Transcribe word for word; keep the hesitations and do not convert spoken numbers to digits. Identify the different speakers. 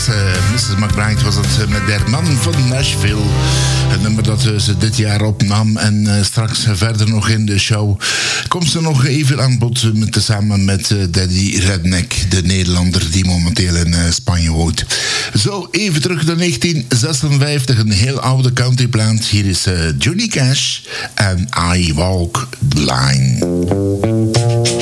Speaker 1: uh, missus McBride was het uh, met der man van Nashville. Het nummer dat uh, ze dit jaar opnam. En uh, straks verder nog in de show komt ze nog even aan bod uh, tezamen met uh, Daddy Redneck, de Nederlander die momenteel in uh, Spanje woont. Zo, even terug naar negentien zesenvijftig, een heel oude countryplaat. Hier is uh, Johnny Cash en I Walk the Line.